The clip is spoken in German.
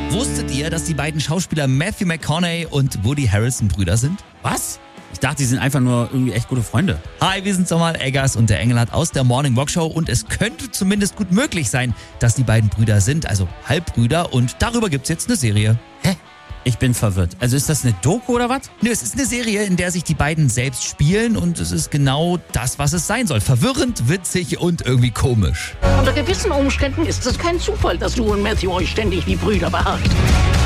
Wusstet ihr, dass die beiden Schauspieler Matthew McConaughey und Woody Harrelson Brüder sind? Was? Ich dachte, die sind einfach nur irgendwie echt gute Freunde. Hi, wir sind nochmal Eggers und der Engelhardt aus der Morning Walk Show und es könnte zumindest gut möglich sein, dass die beiden Brüder sind, also Halbbrüder, und darüber gibt's jetzt eine Serie. Hä? Ich bin verwirrt. Also ist das eine Doku oder was? Nö, es ist eine Serie, in der sich die beiden selbst spielen und es ist genau das, was es sein soll. Verwirrend, witzig und irgendwie komisch. Unter gewissen Umständen ist es kein Zufall, dass du und Matthew euch ständig wie Brüder behagt.